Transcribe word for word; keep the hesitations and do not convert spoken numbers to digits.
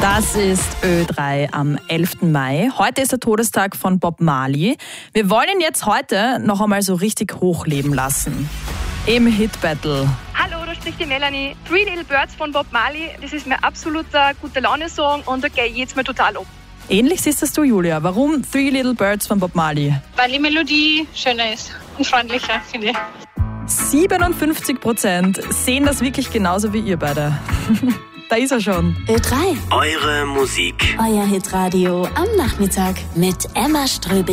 Das ist Ö drei am elften Mai. Heute ist der Todestag von Bob Marley. Wir wollen ihn jetzt heute noch einmal so richtig hochleben lassen. Im Hit-Battle. Hallo, da spricht die Melanie. Three Little Birds von Bob Marley, das ist mein absoluter Gute-Laune-Song und da gehe ich jetzt mal total ab. Ähnlich siehst das du, Julia. Warum Three Little Birds von Bob Marley? Weil die Melodie schöner ist und freundlicher, finde ich. siebenundfünfzig Prozent sehen das wirklich genauso wie ihr beide. Da ist er schon. Ö drei. Eure Musik. Euer Hitradio am Nachmittag mit Emma Ströbel.